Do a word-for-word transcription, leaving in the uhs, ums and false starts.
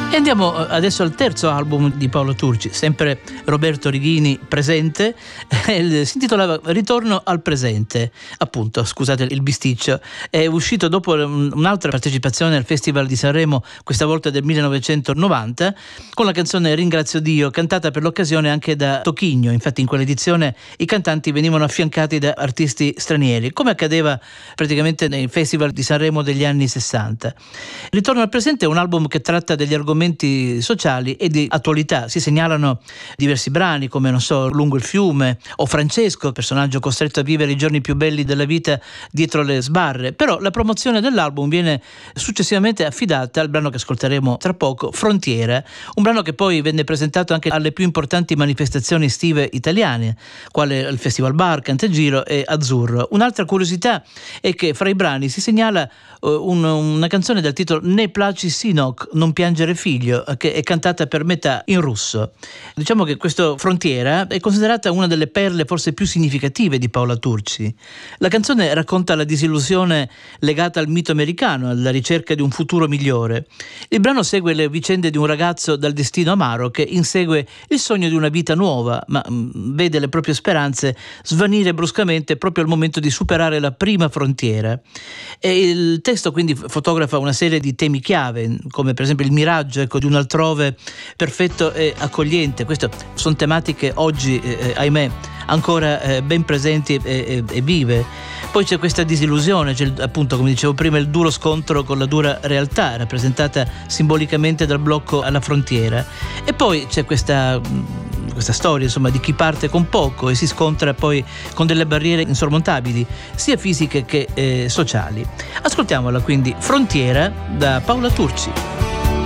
E andiamo adesso al terzo album di Paolo Turci, sempre Roberto Righini presente. Si intitolava Ritorno al presente, appunto, scusate il bisticcio. È uscito dopo un'altra partecipazione al Festival di Sanremo, questa volta del millenovecentonovanta, con la canzone Ringrazio Dio, cantata per l'occasione anche da Tochigno. Infatti in quell'edizione i cantanti venivano affiancati da artisti stranieri, come accadeva praticamente nei Festival di Sanremo degli anni sessanta. Ritorno al presente è un album che tratta degli argomenti sociali e di attualità. Si segnalano diversi brani come, non so, Lungo il fiume o Francesco, personaggio costretto a vivere i giorni più belli della vita dietro le sbarre. Però la promozione dell'album viene successivamente affidata al brano che ascolteremo tra poco, Frontiera, un brano che poi venne presentato anche alle più importanti manifestazioni estive italiane, quale il Festival Bar, Cantagiro e Azzurro. Un'altra curiosità è che fra i brani si segnala uh, un, una canzone dal titolo Ne placi Sinok, non piangere figlio, che è cantata per metà in russo. Diciamo che questo Frontiera è considerata una delle perle forse più significative di Paolo Turci. La canzone racconta la disillusione legata al mito americano, alla ricerca di un futuro migliore. Il brano segue le vicende di un ragazzo dal destino amaro che insegue il sogno di una vita nuova, ma mh, vede le proprie speranze svanire bruscamente proprio al momento di superare la prima frontiera. E il testo quindi fotografa una serie di temi chiave, come per esempio il miraggio, ecco, di un altrove perfetto e accogliente. Queste sono tematiche oggi, eh, ahimè, ancora eh, ben presenti e, e, e vive. Poi c'è questa disillusione, c'è appunto, come dicevo prima, il duro scontro con la dura realtà, rappresentata simbolicamente dal blocco alla frontiera. E poi c'è questa, questa storia, insomma, di chi parte con poco e si scontra poi con delle barriere insormontabili, sia fisiche che eh, sociali. Ascoltiamola quindi, Frontiera, da Paolo Turci.